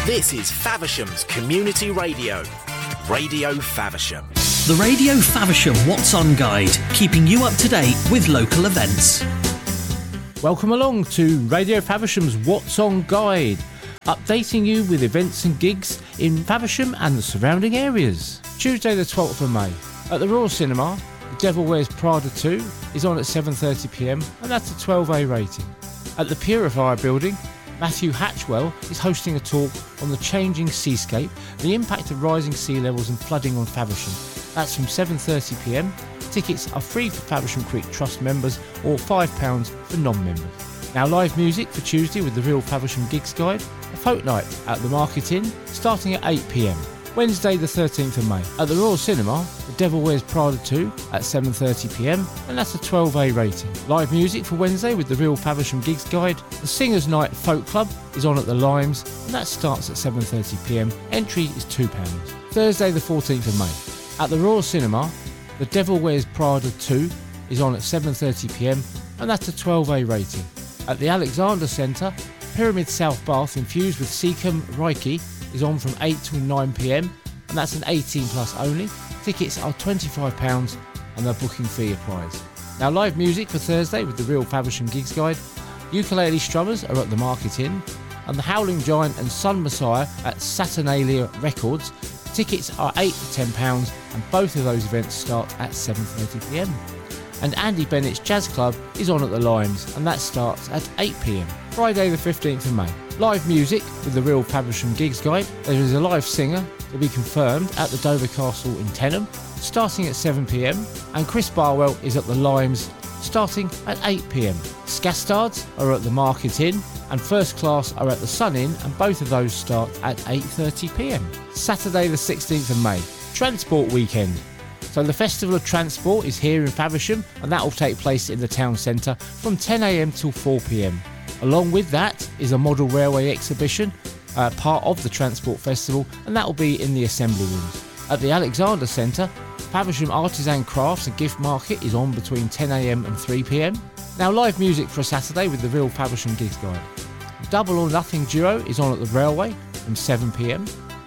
This is Faversham's Community Radio. Radio Faversham. The Radio Faversham What's On Guide, keeping you up to date with local events. Welcome along to Radio Faversham's What's On Guide, updating you with events and gigs in Faversham and the surrounding areas. Tuesday the 12th of May, at the Royal Cinema, The Devil Wears Prada 2 is on at 7:30pm and that's a 12A rating. At the Purifier Building, Matthew Hatchwell is hosting a talk on the changing seascape, the impact of rising sea levels and flooding on Faversham. That's from 7:30pm. Tickets are free for Faversham Creek Trust members or £5 for non-members. Now live music for Tuesday with the Real Faversham Gigs Guide, a folk night at the Market Inn starting at 8pm. Wednesday the 13th of May, at the Royal Cinema, The Devil Wears Prada 2 at 7:30pm and that's a 12A rating. Live music for Wednesday with the Real Faversham Gigs Guide, the Singers Night Folk Club is on at the Limes and that starts at 7:30pm. Entry is £2. Thursday the 14th of May, at the Royal Cinema, The Devil Wears Prada 2 is on at 7:30pm and that's a 12A rating. At the Alexander Centre, Pyramid South Bath infused with Seacom Reiki is on from 8 till 9pm and that's an 18 plus only. Tickets are £25 and the booking fee applies. Now live music for Thursday with the Real Faversham Gigs Guide, Ukulele Strummers are at the Market Inn and the Howling Giant and Sun Messiah at Saturnalia Records. Tickets are £8 to £10 and both of those events start at 7:30pm. And Andy Bennett's Jazz Club is on at the Limes and that starts at 8pm. Friday the 15th of May. Live music with the Real Faversham Gigs Guide. There is a live singer to be confirmed at the Dover Castle in Tenham starting at 7pm and Chris Barwell is at the Limes starting at 8pm. Scastards are at the Market Inn and First Class are at the Sun Inn and both of those start at 8:30pm. Saturday the 16th of May. Transport Weekend. So the Festival of Transport is here in Faversham and that will take place in the town centre from 10am till 4pm. Along with that is a model railway exhibition, part of the Transport Festival, and that will be in the Assembly Rooms. At the Alexander Centre, Faversham Artisan Crafts and Gift Market is on between 10am and 3pm. Now live music for a Saturday with the Real Faversham Gigs Guide. Double or Nothing Duo is on at the Railway from 7pm.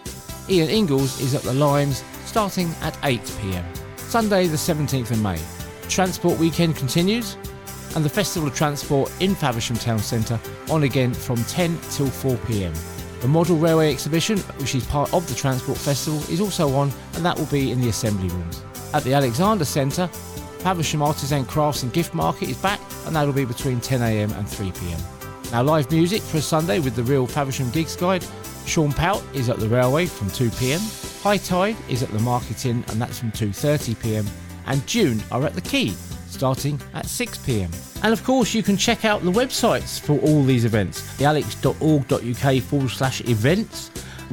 Ian Ingalls is at the Limes starting at 8pm. Sunday the 17th of May. Transport Weekend continues and the Festival of Transport in Faversham Town Centre on again from 10 till 4pm. The Model Railway Exhibition, which is part of the Transport Festival, is also on and that will be in the Assembly Rooms. At the Alexander Centre, Faversham Artisan Crafts and Gift Market is back and that will be between 10am and 3pm. Now live music for a Sunday with the Real Faversham Gigs Guide. Sean Pout is at the Railway from 2pm. High Tide is at the Market Inn and that's from 2:30pm. And June are at the Quay starting at 6pm. And of course you can check out the websites for all these events. thealex.org.uk/events,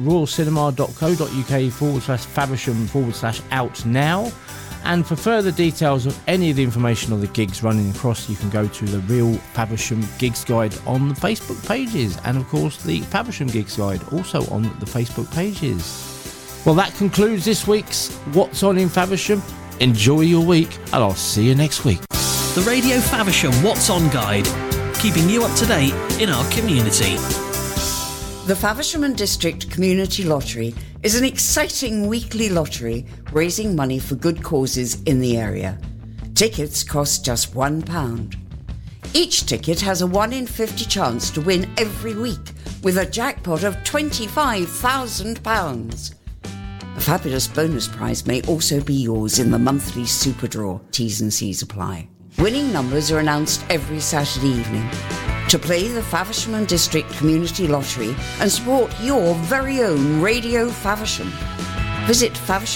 royalcinema.co.uk/Faversham/out now. And for further details of any of the information on the gigs running across, you can go to the Real Faversham Gigs Guide on the Facebook pages. And of course the Faversham Gigs Guide also on the Facebook pages. Well, that concludes this week's What's On in Faversham. Enjoy your week and I'll see you next week. The Radio Faversham What's On Guide, keeping you up to date in our community. The Faversham and District Community Lottery is an exciting weekly lottery raising money for good causes in the area. Tickets cost just £1. Each ticket has a 1 in 50 chance to win every week with a jackpot of £25,000. A fabulous bonus prize may also be yours in the monthly super draw. T's and C's apply. Winning numbers are announced every Saturday evening. To play the Faversham and District Community Lottery and support your very own Radio Faversham, visit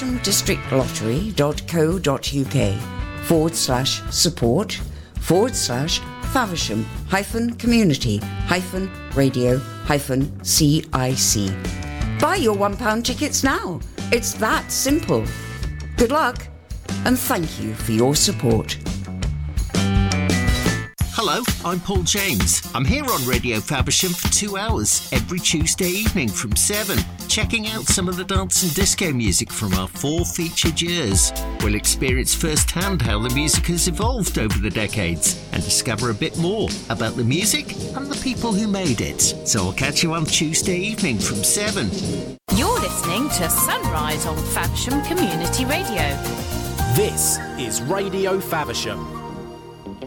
faversham-lottery.co.uk/support/Faversham-community-radio-CIC. Buy your £1 tickets now. It's that simple. Good luck and thank you for your support. Hello, I'm Paul James. I'm here on Radio Faversham for 2 hours every Tuesday evening from 7, checking out some of the dance and disco music from our 4 featured years. We'll experience firsthand how the music has evolved over the decades and discover a bit more about the music and the people who made it. So I'll catch you on Tuesday evening from 7. You're listening to Sunrise on Faversham Community Radio. This is Radio Faversham.